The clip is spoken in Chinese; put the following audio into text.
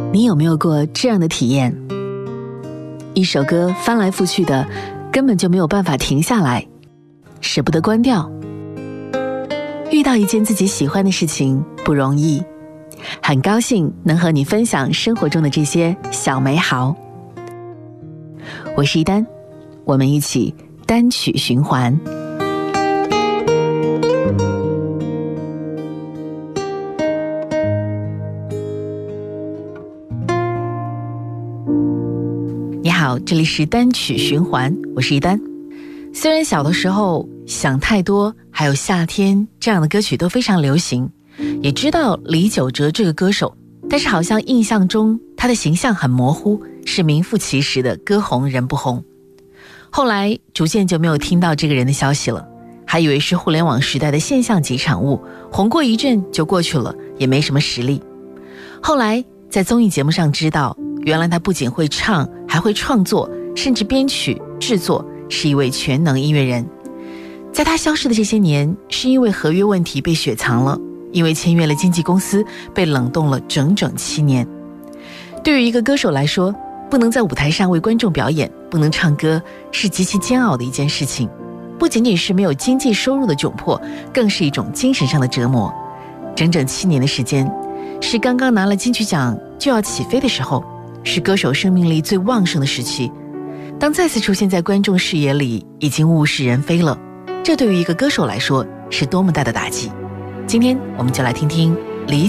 你有没有过这样的体验？一首歌翻来覆去的，根本就没有办法停下来，舍不得关掉。遇到一件自己喜欢的事情不容易，很高兴能和你分享生活中的这些小美好。我是一丹，我们一起单曲循环。你好，这里是单曲循环，我是一丹。虽然小的时候想太多还有夏天这样的歌曲都非常流行，也知道李玖哲这个歌手，但是好像印象中他的形象很模糊，是名副其实的歌红人不红。后来逐渐就没有听到这个人的消息了，还以为是互联网时代的现象级产物，红过一阵就过去了，也没什么实力。后来在综艺节目上知道，原来他不仅会唱，还会创作，甚至编曲制作，是一位全能音乐人。在他消失的这些年，是因为合约问题被雪藏了，因为签约了经纪公司被冷冻了整整7年。对于一个歌手来说，不能在舞台上为观众表演，不能唱歌，是极其煎熬的一件事情。不仅仅是没有经济收入的窘迫，更是一种精神上的折磨。整整7年的时间，是刚刚拿了金曲奖就要起飞的时候，是歌手生命力最旺盛的时期。当再次出现在观众视野里，已经物是人非了，这对于一个歌手来说是多么大的打击。今天我们就来听听